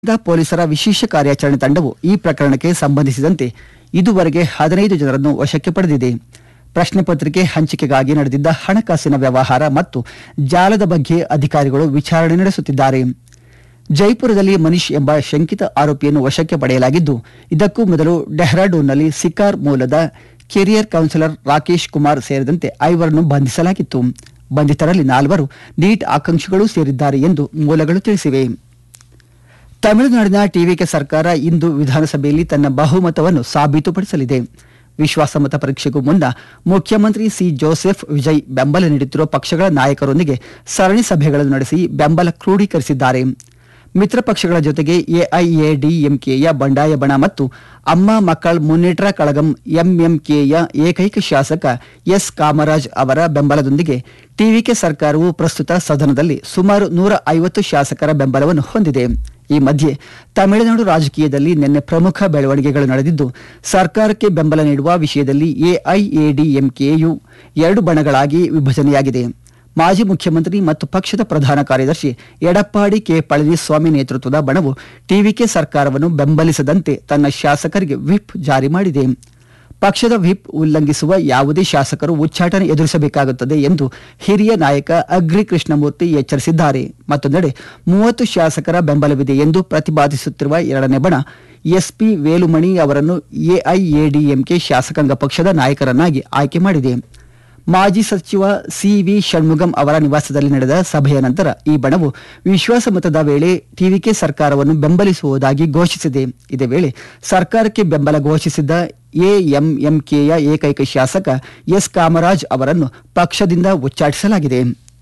ಪೊಲೀಸರ ವಿಶೇಷ ಕಾರ್ಯಾಚರಣೆ ತಂಡವು ಈ ಪ್ರಕರಣಕ್ಕೆ ಸಂಬಂಧಿಸಿದಂತೆ ಇದುವರೆಗೆ 15 ಜನರನ್ನು ವಶಕ್ಕೆ ಪಡೆದಿದೆ. ಪ್ರಶ್ನೆ ಪತ್ರಿಕೆ ಹಂಚಿಕೆಗಾಗಿ ನಡೆದಿದ್ದ ಹಣಕಾಸಿನ ವ್ಯವಹಾರ ಮತ್ತು ಜಾಲದ ಬಗ್ಗೆ ಅಧಿಕಾರಿಗಳು ವಿಚಾರಣೆ ನಡೆಸುತ್ತಿದ್ದಾರೆ. ಜೈಪುರದಲ್ಲಿ ಮನೀಶ್ ಎಂಬ ಶಂಕಿತ ಆರೋಪಿಯನ್ನು ವಶಕ್ಕೆ ಪಡೆಯಲಾಗಿದ್ದು, ಇದಕ್ಕೂ ಮೊದಲು ಡೆಹ್ರಾಡೂನ್ನಲ್ಲಿ ಸಿಕಾರ್ ಮೂಲದ ಕೆರಿಯರ್ ಕೌನ್ಸಿಲರ್ ರಾಕೇಶ್ ಕುಮಾರ್ ಸೇರಿದಂತೆ 5 ಬಂಧಿಸಲಾಗಿತ್ತು. ಬಂಧಿತರಲ್ಲಿ 4 ನೀಟ್ ಆಕಾಂಕ್ಷಿಗಳು ಸೇರಿದ್ದಾರೆ ಎಂದು ಮೂಲಗಳು ತಿಳಿಸಿವೆ. ತಮಿಳುನಾಡಿನ ಟಿವಿಕೆ ಸರ್ಕಾರ ಇಂದು ವಿಧಾನಸಭೆಯಲ್ಲಿ ತನ್ನ ಬಹುಮತವನ್ನು ಸಾಬೀತುಪಡಿಸಲಿದೆ. ವಿಶ್ವಾಸಮತ ಪರೀಕ್ಷೆಗೂ ಮುನ್ನ ಮುಖ್ಯಮಂತ್ರಿ ಸಿ ಜೋಸೆಫ್ ವಿಜಯ್ ಬೆಂಬಲ ನೀಡುತ್ತಿರುವ ಪಕ್ಷಗಳ ನಾಯಕರೊಂದಿಗೆ ಸರಣಿ ಸಭೆಗಳನ್ನು ನಡೆಸಿ ಬೆಂಬಲ ಕ್ರೋಢೀಕರಿಸಿದ್ದಾರೆ. ಮಿತ್ರ ಪಕ್ಷಗಳ ಜೊತೆಗೆ ಎಐಎಡಿಎಂಕೆಯ ಬಂಡಾಯ ಬಣ ಮತ್ತು ಅಮ್ಮ ಮಕ್ಕಳ ಮುನ್ನೇಟ್ರ ಕಳಗಂ ಎಂಎಂಕೆಯ ಏಕೈಕ ಶಾಸಕ ಎಸ್ ಕಾಮರಾಜ್ ಅವರ ಬೆಂಬಲದೊಂದಿಗೆ ಟಿವಿಕೆ ಸರ್ಕಾರವು ಪ್ರಸ್ತುತ ಸದನದಲ್ಲಿ ಸುಮಾರು 150 ಶಾಸಕರ ಬೆಂಬಲವನ್ನು ಹೊಂದಿದೆ. ಈ ಮಧ್ಯೆ ತಮಿಳುನಾಡು ರಾಜಕೀಯದಲ್ಲಿ ನಿನ್ನೆ ಪ್ರಮುಖ ಬೆಳವಣಿಗೆಗಳು ನಡೆದಿದ್ದು, ಸರ್ಕಾರಕ್ಕೆ ಬೆಂಬಲ ನೀಡುವ ವಿಷಯದಲ್ಲಿ ಎಐಎಡಿಎಂಕೆಯು 2 ಬಣಗಳಾಗಿ ವಿಭಜನೆಯಾಗಿದೆ. ಮಾಜಿ ಮುಖ್ಯಮಂತ್ರಿ ಮತ್ತು ಪಕ್ಷದ ಪ್ರಧಾನ ಕಾರ್ಯದರ್ಶಿ ಎಡಪ್ಪಾಡಿ ಕೆ ಪಳನಿಸ್ವಾಮಿ ನೇತೃತ್ವದ ಬಣವು ಟಿವಿಕೆ ಸರ್ಕಾರವನ್ನು ಬೆಂಬಲಿಸದಂತೆ ತನ್ನ ಶಾಸಕರಿಗೆ ವಿಪ್ ಜಾರಿ ಮಾಡಿದೆ. ಪಕ್ಷದ ವಿಪ್ ಉಲ್ಲಂಘಿಸುವ ಯಾವುದೇ ಶಾಸಕರು ಉಚ್ಚಾಟನೆ ಎದುರಿಸಬೇಕಾಗುತ್ತದೆ ಎಂದು ಹಿರಿಯ ನಾಯಕ ಅಗ್ರಿ ಕೃಷ್ಣಮೂರ್ತಿ ಎಚ್ಚರಿಸಿದ್ದಾರೆ. ಮತ್ತೊಂದೆಡೆ 30 ಶಾಸಕರ ಬೆಂಬಲವಿದೆ ಎಂದು ಪ್ರತಿಪಾದಿಸುತ್ತಿರುವ 2ನೇ ಬಣ ಎಸ್ಪಿ ವೇಲುಮಣಿ ಅವರನ್ನು ಎಐಎಡಿಎಂಕೆ ಶಾಸಕಾಂಗ ಪಕ್ಷದ ನಾಯಕರನ್ನಾಗಿ ಆಯ್ಕೆ ಮಾಡಿದೆ. ಮಾಜಿ ಸಚಿವ ಸಿವಿ ಷಣ್ಮುಗಂ ಅವರ ನಿವಾಸದಲ್ಲಿ ನಡೆದ ಸಭೆಯ ನಂತರ ಈ ಬಣವು ವಿಶ್ವಾಸಮತದ ವೇಳೆ ಟಿವಿಕೆ ಸರ್ಕಾರವನ್ನು ಬೆಂಬಲಿಸುವುದಾಗಿ ಘೋಷಿಸಿದೆ. ಇದೇ ವೇಳೆ ಸರ್ಕಾರಕ್ಕೆ ಬೆಂಬಲ ಘೋಷಿಸಿದ್ದ ಎಎಂಎಂಕೆಯ ಏಕೈಕ ಶಾಸಕ ಎಸ್ ಕಾಮರಾಜ್ ಅವರನ್ನು ಪಕ್ಷದಿಂದ ಉಚ್ಚಾಟಿಸಲಾಗಿದೆ.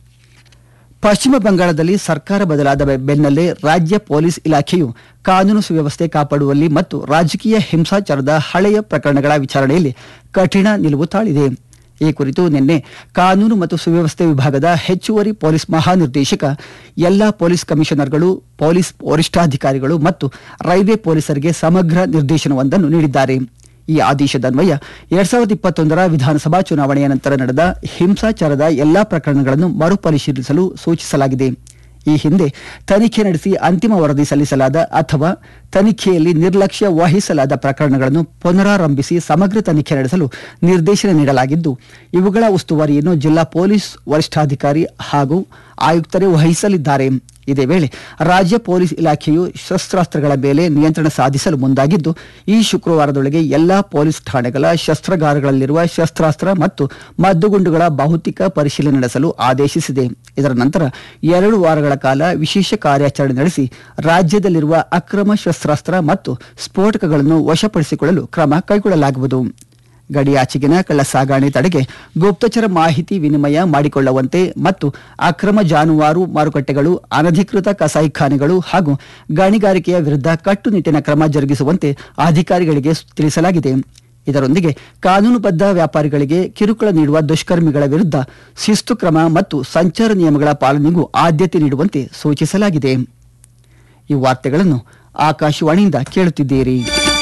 ಪಶ್ಚಿಮ ಬಂಗಾಳದಲ್ಲಿ ಸರ್ಕಾರ ಬದಲಾದ ಬೆನ್ನಲ್ಲೇ ರಾಜ್ಯ ಪೊಲೀಸ್ ಇಲಾಖೆಯು ಕಾನೂನು ಸುವ್ಯವಸ್ಥೆ ಕಾಪಾಡುವಲ್ಲಿ ಮತ್ತು ರಾಜಕೀಯ ಹಿಂಸಾಚಾರದ ಹಳೆಯ ಪ್ರಕರಣಗಳ ವಿಚಾರಣೆಯಲ್ಲಿ ಕಠಿಣ ನಿಲುವು ತಾಳಿದೆ. ಈ ಕುರಿತು ನಿನ್ನೆ ಕಾನೂನು ಮತ್ತು ಸುವ್ಯವಸ್ಥೆ ವಿಭಾಗದ ಹೆಚ್ಚುವರಿ ಪೊಲೀಸ್ ಮಹಾನಿರ್ದೇಶಕ ಎಲ್ಲಾ ಪೊಲೀಸ್ ಕಮಿಷನರ್ಗಳು, ಪೊಲೀಸ್ ವರಿಷ್ಠಾಧಿಕಾರಿಗಳು ಮತ್ತು ರೈಲ್ವೆ ಪೊಲೀಸರಿಗೆ ಸಮಗ್ರ ನಿರ್ದೇಶನವೊಂದನ್ನು ನೀಡಿದ್ದಾರೆ. ಈ ಆದೇಶದನ್ವಯ 2021ರ ವಿಧಾನಸಭಾ ಚುನಾವಣೆಯ ನಂತರ ನಡೆದ ಹಿಂಸಾಚಾರದ ಎಲ್ಲಾ ಪ್ರಕರಣಗಳನ್ನು ಮರುಪರಿಶೀಲಿಸಲು ಸೂಚಿಸಲಾಗಿದೆ. ಈ ಹಿಂದೆ ತನಿಖೆ ನಡೆಸಿ ಅಂತಿಮ ವರದಿ ಸಲ್ಲಿಸಲಾದ ಅಥವಾ ತನಿಖೆಯಲ್ಲಿ ನಿರ್ಲಕ್ಷ್ಯ ವಹಿಸಲಾದ ಪ್ರಕರಣಗಳನ್ನು ಪುನರಾರಂಭಿಸಿ ಸಮಗ್ರ ತನಿಖೆ ನಡೆಸಲು ನಿರ್ದೇಶನ ನೀಡಲಾಗಿದ್ದು, ಇವುಗಳ ಉಸ್ತುವಾರಿಯನ್ನು ಜಿಲ್ಲಾ ಪೊಲೀಸ್ ವರಿಷ್ಠಾಧಿಕಾರಿ ಹಾಗೂ ಆಯುಕ್ತರೇ ವಹಿಸಲಿದ್ದಾರೆ. ಇದೇ ವೇಳೆ ರಾಜ್ಯ ಪೊಲೀಸ್ ಇಲಾಖೆಯು ಶಸ್ತ್ರಾಸ್ತ್ರಗಳ ಮೇಲೆ ನಿಯಂತ್ರಣ ಸಾಧಿಸಲು ಮುಂದಾಗಿದ್ದು, ಈ ಶುಕ್ರವಾರದೊಳಗೆ ಎಲ್ಲಾ ಪೊಲೀಸ್ ಠಾಣೆಗಳ ಶಸ್ತ್ರಾಗಾರಗಳಲ್ಲಿರುವ ಶಸ್ತ್ರಾಸ್ತ್ರ ಮತ್ತು ಮದ್ದುಗುಂಡುಗಳ ಭೌತಿಕ ಪರಿಶೀಲನೆ ನಡೆಸಲು ಆದೇಶಿಸಿದೆ. ಇದರ ನಂತರ 2 ವಾರಗಳ ಕಾಲ ವಿಶೇಷ ಕಾರ್ಯಾಚರಣೆ ನಡೆಸಿ ರಾಜ್ಯದಲ್ಲಿರುವ ಅಕ್ರಮ ಶಸ್ತ್ರಾಸ್ತ್ರ ಮತ್ತು ಸ್ಫೋಟಕಗಳನ್ನು ವಶಪಡಿಸಿಕೊಳ್ಳಲು ಕ್ರಮ ಕೈಗೊಳ್ಳಲಾಗುವುದು. ಗಡಿಯಾಚೆಗಿನ ಕಳ್ಳ ಸಾಗಣೆ ತಡೆಗೆ ಗುಪ್ತಚರ ಮಾಹಿತಿ ವಿನಿಮಯ ಮಾಡಿಕೊಳ್ಳುವಂತೆ ಮತ್ತು ಅಕ್ರಮ ಜಾನುವಾರು ಮಾರುಕಟ್ಟೆಗಳು, ಅನಧಿಕೃತ ಕಸಾಯಿಖಾನೆಗಳು ಹಾಗೂ ಗಣಿಗಾರಿಕೆಯ ವಿರುದ್ಧ ಕಟ್ಟುನಿಟ್ಟಿನ ಕ್ರಮ ಜರುಗಿಸುವಂತೆ ಅಧಿಕಾರಿಗಳಿಗೆ ತಿಳಿಸಲಾಗಿದೆ. ಇದರೊಂದಿಗೆ ಕಾನೂನುಬದ್ಧ ವ್ಯಾಪಾರಿಗಳಿಗೆ ಕಿರುಕುಳ ನೀಡುವ ದುಷ್ಕರ್ಮಿಗಳ ವಿರುದ್ಧ ಶಿಸ್ತು ಕ್ರಮ ಮತ್ತು ಸಂಚಾರ ನಿಯಮಗಳ ಪಾಲನೆಗೂ ಆದ್ಯತೆ ನೀಡುವಂತೆ ಸೂಚಿಸಲಾಗಿದೆ. ಈ ವಾರ್ತೆಗಳನ್ನು ಆಕಾಶವಾಣಿಯಿಂದ ಕೇಳುತ್ತಿದ್ದೀರಿ.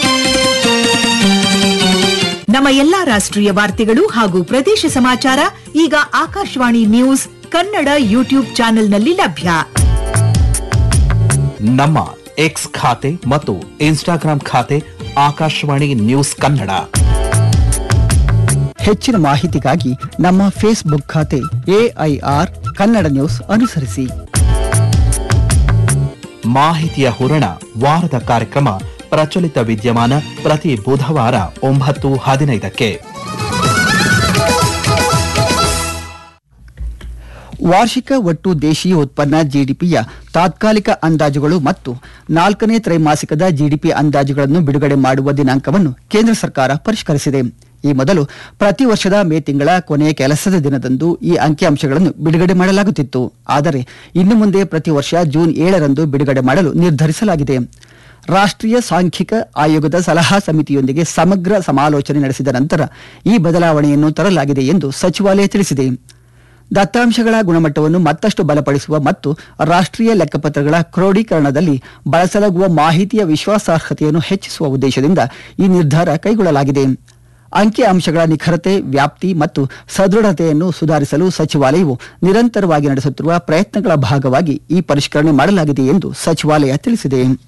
ನಮ್ಮ ಎಲ್ಲಾ ರಾಷ್ಟ್ರೀಯ ವಾರ್ತೆಗಳು ಹಾಗೂ ಪ್ರದೇಶ ಸಮಾಚಾರ ಈಗ ಆಕಾಶವಾಣಿ ನ್ಯೂಸ್ ಕನ್ನಡ ಯೂಟ್ಯೂಬ್ ಚಾನೆಲ್ನಲ್ಲಿ ಲಭ್ಯ. ನಮ್ಮ ಎಕ್ಸ್ ಖಾತೆ ಮತ್ತು ಇನ್ಸ್ಟಾಗ್ರಾಂ ಖಾತೆ ಆಕಾಶವಾಣಿ ನ್ಯೂಸ್ ಕನ್ನಡ. ಹೆಚ್ಚಿನ ಮಾಹಿತಿಗಾಗಿ ನಮ್ಮ ಫೇಸ್ಬುಕ್ ಖಾತೆ ಎಐಆರ್ ಕನ್ನಡ ನ್ಯೂಸ್ ಅನುಸರಿಸಿ. ಮಾಹಿತಿಯ ಹೂರಣ ವಾರದ ಕಾರ್ಯಕ್ರಮ ಪ್ರಚಲಿತ ವಿದ್ಯಮಾನ ಪ್ರತಿ ಬುಧವಾರ 9:15ಕ್ಕೆ. ವಾರ್ಷಿಕ ಒಟ್ಟು ದೇಶೀಯ ಉತ್ಪನ್ನ ಜಿಡಿಪಿಯ ತಾತ್ಕಾಲಿಕ ಅಂದಾಜುಗಳು ಮತ್ತು 4ನೇ ತ್ರೈಮಾಸಿಕದ ಜಿಡಿಪಿ ಅಂದಾಜುಗಳನ್ನು ಬಿಡುಗಡೆ ಮಾಡುವ ದಿನಾಂಕವನ್ನು ಕೇಂದ್ರ ಸರ್ಕಾರ ಪರಿಷ್ಕರಿಸಿದೆ. ಈ ಮೊದಲು ಪ್ರತಿ ವರ್ಷದ ಮೇ ತಿಂಗಳ ಕೊನೆಯ ಕೆಲಸದ ದಿನದಂದು ಈ ಅಂಕಿಅಂಶಗಳನ್ನು ಬಿಡುಗಡೆ ಮಾಡಲಾಗುತ್ತಿತ್ತು. ಆದರೆ ಇನ್ನು ಮುಂದೆ ಪ್ರತಿ ವರ್ಷ ಜೂನ್ 7ರಂದು ಬಿಡುಗಡೆ ಮಾಡಲು ನಿರ್ಧರಿಸಲಾಗಿದೆ. ರಾಷ್ಟ್ರೀಯ ಸಾಂಖ್ಯಿಕ ಆಯೋಗದ ಸಲಹಾ ಸಮಿತಿಯೊಂದಿಗೆ ಸಮಗ್ರ ಸಮಾಲೋಚನೆ ನಡೆಸಿದ ನಂತರ ಈ ಬದಲಾವಣೆಯನ್ನು ತರಲಾಗಿದೆ ಎಂದು ಸಚಿವಾಲಯ ತಿಳಿಸಿದೆ. ದತ್ತಾಂಶಗಳ ಗುಣಮಟ್ಟವನ್ನು ಮತ್ತಷ್ಟು ಬಲಪಡಿಸುವ ಮತ್ತು ರಾಷ್ಟ್ರೀಯ ಲೆಕ್ಕಪತ್ರಗಳ ಕ್ರೋಢೀಕರಣದಲ್ಲಿ ಬಳಸಲಾಗುವ ಮಾಹಿತಿಯ ವಿಶ್ವಾಸಾರ್ಹತೆಯನ್ನು ಹೆಚ್ಚಿಸುವ ಉದ್ದೇಶದಿಂದ ಈ ನಿರ್ಧಾರ ಕೈಗೊಳ್ಳಲಾಗಿದೆ. ಅಂಕಿ ಅಂಶಗಳ ನಿಖರತೆ, ವ್ಯಾಪ್ತಿ ಮತ್ತು ಸದೃಢತೆಯನ್ನು ಸುಧಾರಿಸಲು ಸಚಿವಾಲಯವು ನಿರಂತರವಾಗಿ ನಡೆಸುತ್ತಿರುವ ಪ್ರಯತ್ನಗಳ ಭಾಗವಾಗಿ ಈ ಪರಿಷ್ಕರಣೆ ಮಾಡಲಾಗಿದೆ ಎಂದು ಸಚಿವಾಲಯ ತಿಳಿಸಿದೆ.